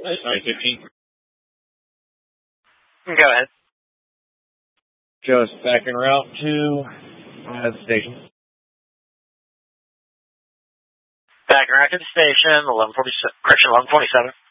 I-15. Go ahead. Just back en route to the station. Back en route to the station, 1147.